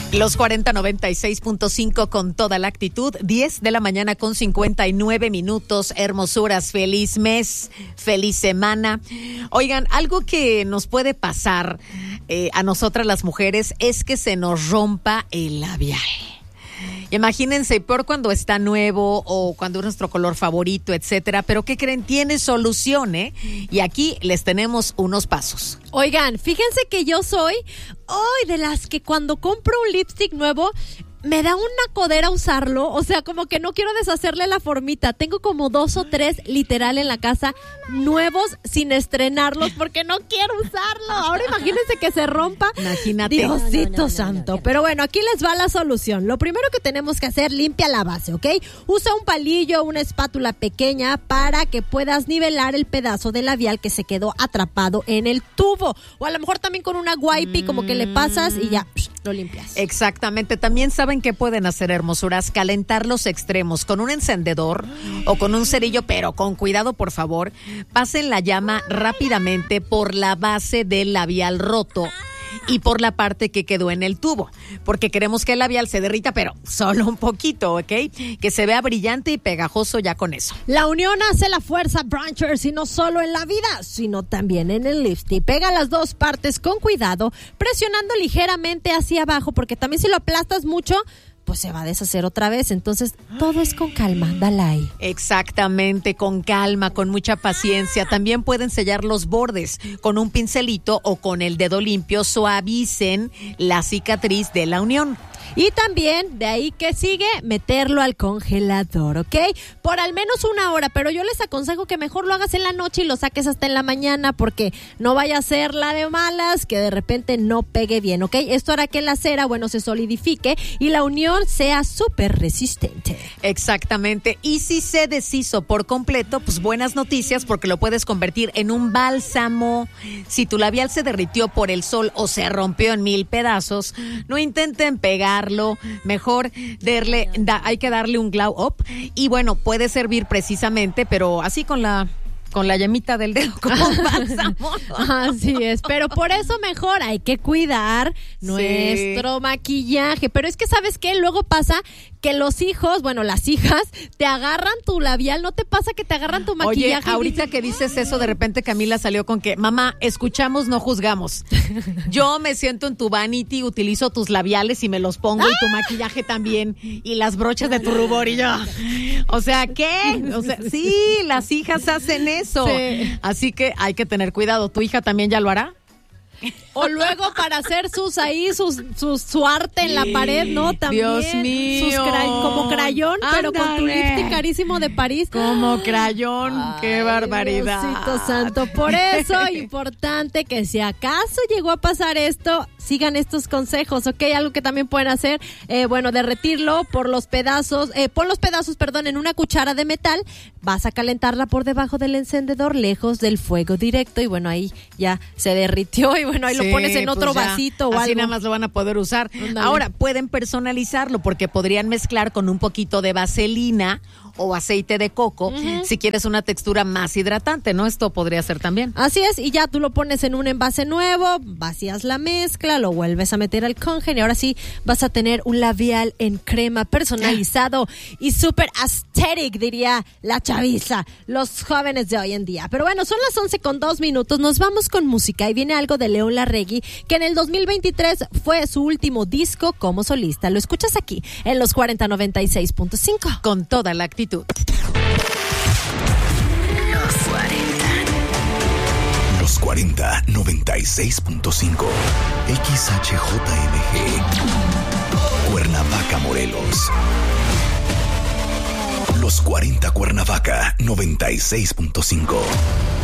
Los 4096.5 con toda la actitud, 10 de la mañana con 59 minutos, hermosuras, feliz mes, feliz semana. Oigan, algo que nos puede pasar a nosotras las mujeres es que se nos rompa el labial. Imagínense, peor cuando está nuevo o cuando es nuestro color favorito, etcétera. Pero ¿qué creen? Tiene solución, ¿eh? Y aquí les tenemos unos pasos. Oigan, fíjense que yo soy de las que cuando compro un lipstick nuevo me da una codera usarlo, o sea, como que no quiero deshacerle la formita. Tengo como 2 o 3 literal en la casa nuevos sin estrenarlos porque no quiero usarlo. Ahora imagínense que se rompa. Imagínate. Diosito santo. Pero bueno, aquí les va la solución. Lo primero que tenemos que hacer, limpia la base, ¿ok? Usa un palillo, una espátula pequeña para que puedas nivelar el pedazo de labial que se quedó atrapado en el tubo. O a lo mejor también con una wipey como que le pasas y ya lo limpias. Exactamente. También ¿saben qué pueden hacer, hermosuras? Calentar los extremos con un encendedor o con un cerillo, pero con cuidado, por favor. Pasen la llama rápidamente por la base del labial roto y por la parte que quedó en el tubo, porque queremos que el labial se derrita, pero solo un poquito, ¿ok? Que se vea brillante y pegajoso ya con eso. La unión hace la fuerza, Branchers, y no solo en la vida, sino también en el lipstick. Pega las dos partes con cuidado, presionando ligeramente hacia abajo, porque también si lo aplastas mucho, pues se va a deshacer otra vez. Entonces, todo es con calma, dale ahí. Exactamente, con calma, con mucha paciencia. También pueden sellar los bordes con un pincelito o con el dedo limpio. Suavicen la cicatriz de la unión. Y también, de ahí que sigue, meterlo al congelador, ¿ok? Por al menos 1 hora, pero yo les aconsejo que mejor lo hagas en la noche y lo saques hasta en la mañana, porque no vaya a ser la de malas que de repente no pegue bien, ¿ok? Esto hará que la cera, se solidifique y la unión sea súper resistente. Exactamente. Y si se deshizo por completo, pues buenas noticias, porque lo puedes convertir en un bálsamo. Si tu labial se derritió por el sol o se rompió en 1000 pedazos, no intenten pegarlo. Mejor hay que darle un glow up y puede servir precisamente, pero así con la llamita del dedo como bálsamo. Así es, pero por eso mejor hay que cuidar nuestro maquillaje. Pero es que, ¿sabes qué? Luego pasa que los hijos, las hijas, te agarran tu labial. ¿No te pasa que te agarran tu maquillaje? Oye, ahorita que dices eso, de repente Camila salió con que, mamá, escuchamos, no juzgamos. Yo me siento en tu vanity, utilizo tus labiales y me los pongo, y tu maquillaje también, y las brochas de tu rubor, y yo. O sea, ¿qué? O sea, sí, las hijas hacen eso. Sí. Así que hay que tener cuidado. ¿Tu hija también ya lo hará? O luego para hacer su arte en la pared, ¿no? También. Dios mío. Como crayón, pero Ándale. con tu lipstick carísimo de París. Como crayón. Ay, qué barbaridad. Diosito santo. Por eso, importante que si acaso llegó a pasar esto, sigan estos consejos, ¿ok? Algo que también pueden hacer, derretirlo por los pedazos, en una cuchara de metal. Vas a calentarla por debajo del encendedor, lejos del fuego directo, y ahí ya se derritió, y ahí lo pones en otro vasito o así algo. Nada más lo van a poder usar. Andale. Ahora, pueden personalizarlo porque podrían mezclar con un poquito de vaselina o aceite de coco, si quieres una textura más hidratante, ¿no? Esto podría ser también. Así es, y ya tú lo pones en un envase nuevo, vacías la mezcla, lo vuelves a meter al congel, y ahora sí vas a tener un labial en crema personalizado y súper aesthetic, diría la chaviza, los jóvenes de hoy en día. Pero son las 11:02, nos vamos con música, y viene algo de León Larregui, que en el 2023 fue su último disco como solista. Lo escuchas aquí, en los 4096.5. Con toda la actitud. Los 40 96.5 XHJMG Cuernavaca, Morelos. Los 40 Cuernavaca 96.5.